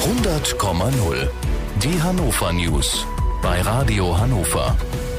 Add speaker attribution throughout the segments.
Speaker 1: 100,0. Die Hannover News bei Radio Hannover.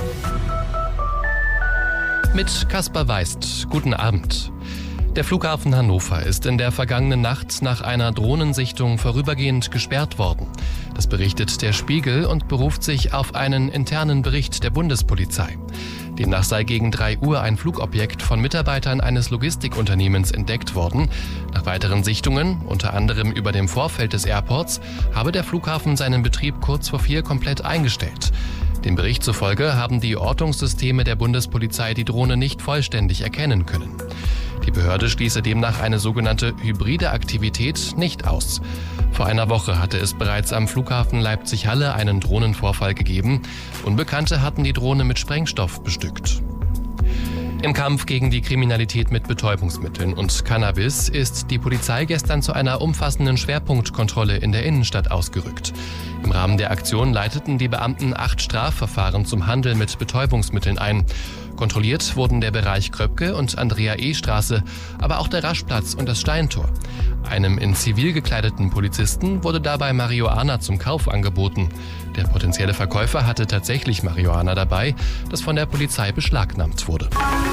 Speaker 2: Mit Kaspar Weist. Guten Abend. Der Flughafen Hannover ist in der vergangenen Nacht nach einer Drohnensichtung vorübergehend gesperrt worden. Das berichtet der Spiegel und beruft sich auf einen internen Bericht der Bundespolizei. Demnach sei gegen 3 Uhr ein Flugobjekt von Mitarbeitern eines Logistikunternehmens entdeckt worden. Nach weiteren Sichtungen, unter anderem über dem Vorfeld des Airports, habe der Flughafen seinen Betrieb kurz vor 4 komplett eingestellt. Dem Bericht zufolge haben die Ortungssysteme der Bundespolizei die Drohne nicht vollständig erkennen können. Die Behörde schließe demnach eine sogenannte hybride Aktivität nicht aus. Vor einer Woche hatte es bereits am Flughafen Leipzig-Halle einen Drohnenvorfall gegeben. Unbekannte hatten die Drohne mit Sprengstoff bestückt. Im Kampf gegen die Kriminalität mit Betäubungsmitteln und Cannabis ist die Polizei gestern zu einer umfassenden Schwerpunktkontrolle in der Innenstadt ausgerückt. Im Rahmen der Aktion leiteten die Beamten 8 Strafverfahren zum Handel mit Betäubungsmitteln ein. Kontrolliert wurden der Bereich Kröpke und Andrea-E-Straße, aber auch der Raschplatz und das Steintor. Einem in Zivil gekleideten Polizisten wurde dabei Marihuana zum Kauf angeboten. Der potenzielle Verkäufer hatte tatsächlich Marihuana dabei, das von der Polizei beschlagnahmt wurde.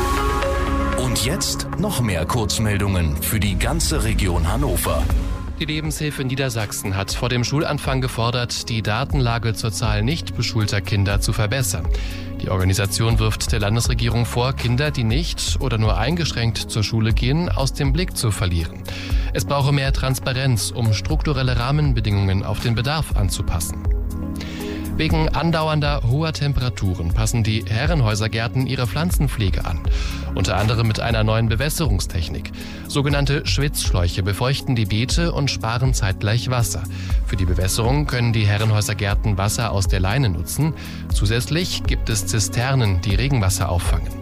Speaker 1: Und jetzt noch mehr Kurzmeldungen für die ganze Region Hannover.
Speaker 2: Die Lebenshilfe Niedersachsen hat vor dem Schulanfang gefordert, die Datenlage zur Zahl nicht beschulter Kinder zu verbessern. Die Organisation wirft der Landesregierung vor, Kinder, die nicht oder nur eingeschränkt zur Schule gehen, aus dem Blick zu verlieren. Es brauche mehr Transparenz, um strukturelle Rahmenbedingungen auf den Bedarf anzupassen. Wegen andauernder hoher Temperaturen passen die Herrenhäusergärten ihre Pflanzenpflege an. Unter anderem mit einer neuen Bewässerungstechnik. Sogenannte Schwitzschläuche befeuchten die Beete und sparen zeitgleich Wasser. Für die Bewässerung können die Herrenhäusergärten Wasser aus der Leine nutzen. Zusätzlich gibt es Zisternen, die Regenwasser auffangen.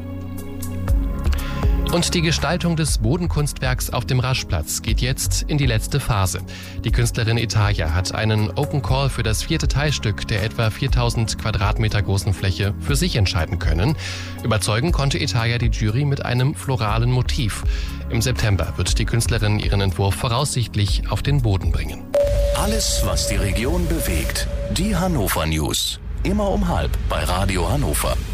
Speaker 2: Und die Gestaltung des Bodenkunstwerks auf dem Raschplatz geht jetzt in die letzte Phase. Die Künstlerin Etaja hat einen Open Call für das 4. Teilstück der etwa 4000 Quadratmeter großen Fläche für sich entscheiden können. Überzeugen konnte Etaja die Jury mit einem floralen Motiv. Im September wird die Künstlerin ihren Entwurf voraussichtlich auf den Boden bringen.
Speaker 1: Alles, was die Region bewegt. Die Hannover News. Immer um 12:30 bei Radio Hannover.